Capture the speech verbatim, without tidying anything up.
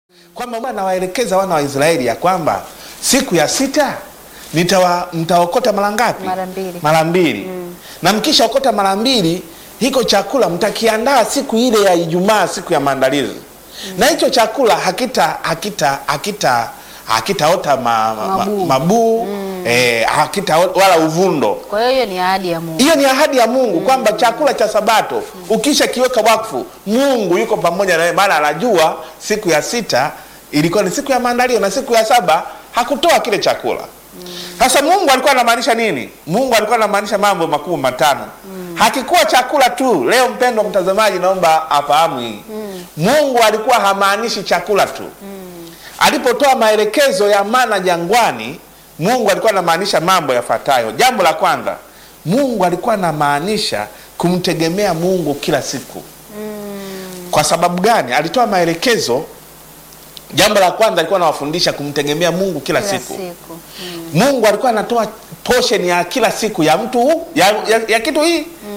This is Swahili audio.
Kwamba Bwana anawaelekeza wana wa Israeli ya kwamba siku ya sita nitawa mtaokota mara ngapi? Mara mbili. Mara mbili. Mm. Na mkisha okota mara mbili, hiko chakula mtakiandaa siku ile ya Ijumaa, siku ya maandalizi. Mm. Na hicho chakula hakita hakita hakita hakitaota ma, ma, mabuu, mabu, mm. eh, hakita wala uvundo. Kwa hiyo hiyo ni ahadi ya Mungu. Hiyo ni ahadi ya Mungu, mm. kwamba chakula cha Sabato mm. ukisha kiweka wakfu, Mungu yuko pamoja na wewe, maana anajua siku ya sita ilikuwa ni siku ya maandalio na siku ya saba hakutoa kile chakula. Sasa mm. Mungu alikuwa anamaanisha nini? Mungu alikuwa anamaanisha mambo makubwa matano. Mm. Hakikuwa chakula tu. Leo mpendwa mtazamaji, naomba afahamu hii. Mm. Mungu alikuwa hamaanishi chakula tu. Mm. Alipotoa maelekezo ya mana jangwani, Mungu alikuwa anamaanisha mambo yafuatayo. Jambo la kwanza, Mungu alikuwa anamaanisha kumtegemea Mungu kila siku. Mm. Kwa sababu gani? Alitoa maelekezo. Jambo la kwanza, alikuwa anawafundisha kumtegemea Mungu kila, kila siku, siku. Mm. Mungu alikuwa anatoa portion ya kila siku ya mtu ya, ya, ya kitu hii. Mm.